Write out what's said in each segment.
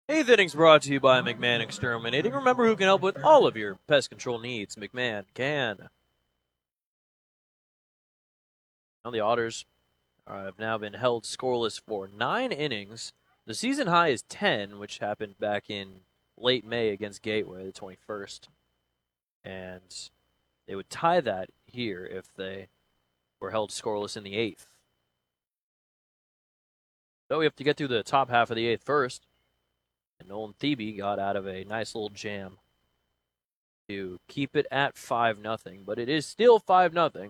Eighth innings brought to you by McMahon Exterminating. Remember who can help with all of your pest control needs. McMahon can. Now the Otters have now been held scoreless for 9 innings. The season high is 10, which happened back in late May against Gateway, the 21st. And they would tie that here if they were held scoreless in the 8th. So we have to get through the top half of the 8th first. And Nolan Thebe got out of a nice little jam to keep it at 5-0, but it is still 5-0.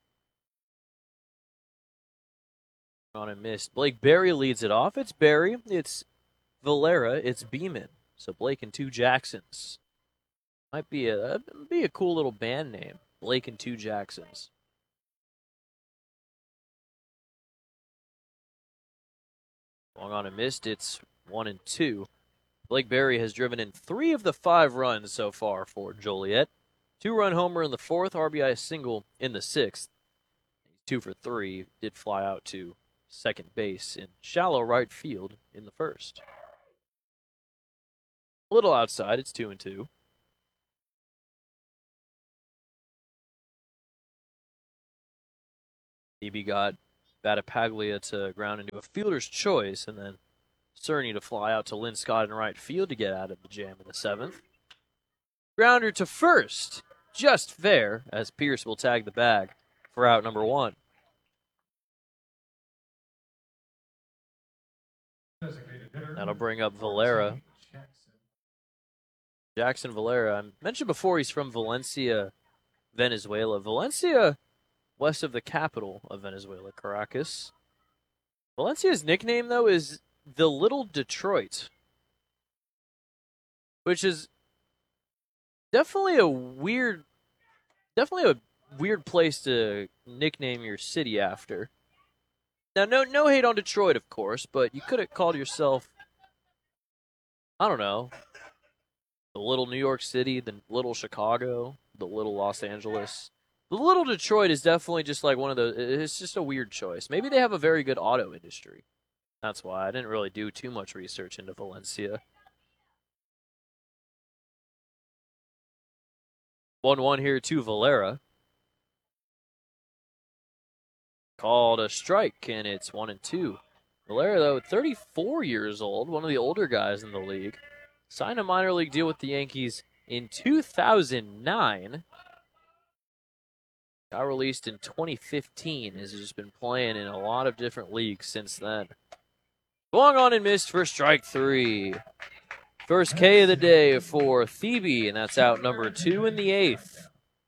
On a miss. Blake Berry leads it off. It's Berry, it's Valera, it's Beeman. So Blake and two Jacksons. Might be a cool little band name. Blake and two Jacksons. Long on a missed. It's 1-2. Blake Berry has driven in 3 of the 5 runs so far for Joliet. 2-run homer in the 4th, RBI single in the 6th. 2 for 3, did fly out to second base in shallow right field in the 1st. A little outside, it's 2-2. Thebe got Battipaglia to ground into a fielder's choice, and then Cerny to fly out to Lynn Scott in right field to get out of the jam in the 7th. Grounder to first, just fair, as Pierce will tag the bag for out number 1. That'll bring up Valera. Jackson Valera. I mentioned before he's from Valencia, Venezuela. Valencia, west of the capital of Venezuela, Caracas. Valencia's nickname, though, is the Little Detroit, which is definitely a weird place to nickname your city after. Now, no hate on Detroit, of course, but you could have called yourself, I don't know, the Little New York City, the Little Chicago, the Little Los Angeles. The Little Detroit is definitely just like one of those. It's just a weird choice. Maybe they have a very good auto industry. That's why I didn't really do too much research into Valencia. 1-1 here to Valera. Called a strike, and it's 1-2. Valera, though, 34 years old, one of the older guys in the league. Signed a minor league deal with the Yankees in 2009. Got released in 2015, has just been playing in a lot of different leagues since then. Swung on and missed for strike 3. First K of the day for Thebe, and that's out number 2 in the 8th.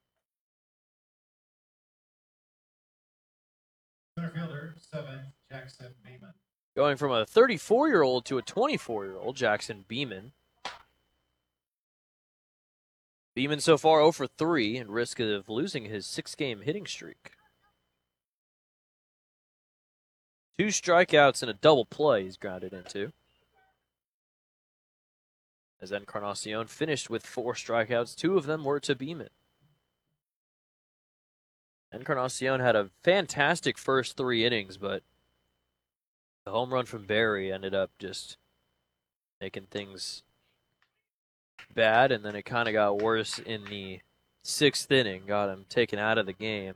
Center fielder, 7, Jackson Beeman. Going from a 34-year-old to a 24-year-old, Jackson Beeman. Beeman so far 0 for 3 and risk of losing his 6-game hitting streak. 2 strikeouts and a double play he's grounded into. As Encarnacion finished with 4 strikeouts, 2 of them were to Beeman. Encarnacion had a fantastic first 3 innings, but the home run from Berry ended up just making things bad, and then it kind of got worse in the 6th inning, got him taken out of the game.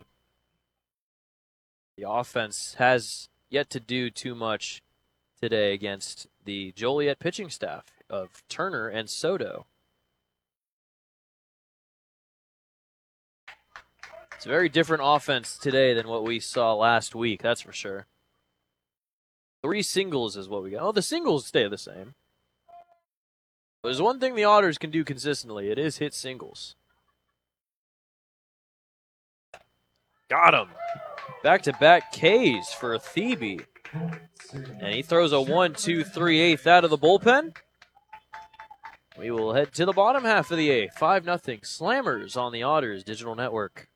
The offense has yet to do too much today against the Joliet pitching staff of Turner and Soto. It's a very different offense today than what we saw last week, that's for sure. 3 singles is what we got. Oh, the singles stay the same. But there's one thing the Otters can do consistently. It is hit singles. Got him. Back-to-back Ks for Thebe. And he throws a 1-2-3-8 out of the bullpen. We will head to the bottom half of the 8th. 5-0 Slammers on the Otters Digital Network.